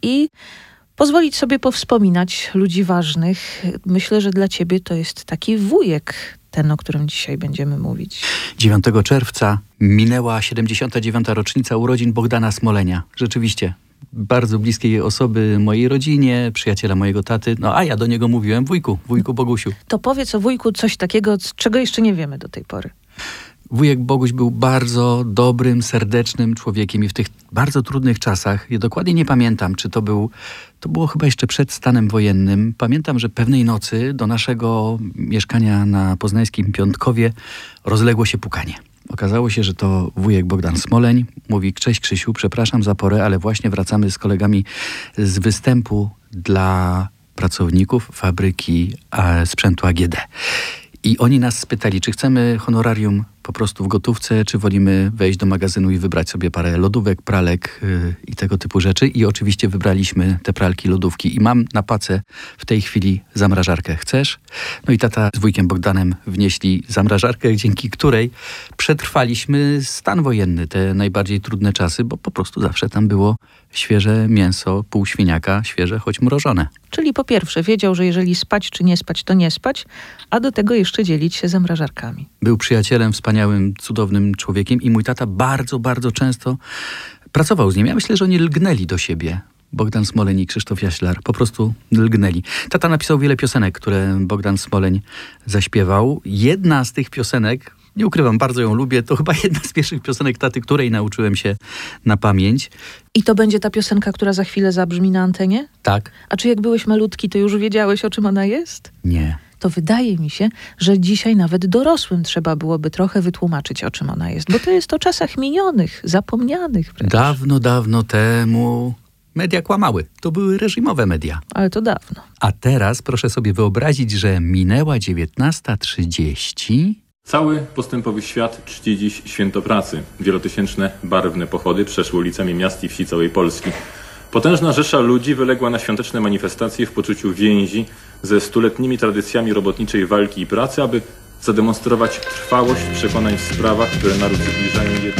i pozwolić sobie powspominać ludzi ważnych. Myślę, że dla ciebie to jest taki wujek, ten, o którym dzisiaj będziemy mówić. 9 czerwca minęła 79. rocznica urodzin Bogdana Smolenia. Rzeczywiście. Bardzo bliskiej osoby mojej rodzinie, przyjaciela mojego taty. No a ja do niego mówiłem wujku Bogusiu. To powiedz o wujku coś takiego, czego jeszcze nie wiemy do tej pory. Wujek Boguś był bardzo dobrym, serdecznym człowiekiem i w tych bardzo trudnych czasach, ja dokładnie nie pamiętam, czy to było chyba jeszcze przed stanem wojennym. Pamiętam, że pewnej nocy do naszego mieszkania na poznańskim Piątkowie rozległo się pukanie. Okazało się, że to wujek Bogdan Smoleń. Mówi: cześć Krzysiu, przepraszam za porę, ale właśnie wracamy z kolegami z występu dla pracowników fabryki sprzętu AGD. I oni nas spytali, czy chcemy honorarium po prostu w gotówce, czy wolimy wejść do magazynu i wybrać sobie parę lodówek, pralek i tego typu rzeczy. I oczywiście wybraliśmy te pralki, lodówki. I mam na pacę w tej chwili zamrażarkę. Chcesz? No i tata z wujkiem Bogdanem wnieśli zamrażarkę, dzięki której przetrwaliśmy stan wojenny, te najbardziej trudne czasy, bo po prostu zawsze tam było świeże mięso, pół świniaka, świeże, choć mrożone. Czyli po pierwsze wiedział, że jeżeli spać czy nie spać, to nie spać, a do tego jeszcze dzielić się zamrażarkami. Był przyjacielem, wspaniałym, cudownym człowiekiem i mój tata bardzo, bardzo często pracował z nim. Ja myślę, że oni lgnęli do siebie. Bogdan Smoleń i Krzysztof Jaślar po prostu lgnęli. Tata napisał wiele piosenek, które Bogdan Smoleń zaśpiewał. Jedna z tych piosenek, nie ukrywam, bardzo ją lubię, to chyba jedna z pierwszych piosenek taty, której nauczyłem się na pamięć. I to będzie ta piosenka, która za chwilę zabrzmi na antenie? Tak. A czy jak byłeś malutki, to już wiedziałeś, o czym ona jest? Nie. To wydaje mi się, że dzisiaj nawet dorosłym trzeba byłoby trochę wytłumaczyć, o czym ona jest. Bo to jest o czasach minionych, zapomnianych wręcz. Dawno, dawno temu media kłamały. To były reżimowe media. Ale to dawno. A teraz proszę sobie wyobrazić, że minęła 19:30. Cały postępowy świat czci dziś święto pracy. Wielotysięczne, barwne pochody przeszły ulicami miast i wsi całej Polski. Potężna rzesza ludzi wyległa na świąteczne manifestacje w poczuciu więzi ze stuletnimi tradycjami robotniczej walki i pracy, aby zademonstrować trwałość przekonań w sprawach, które naród zbliżają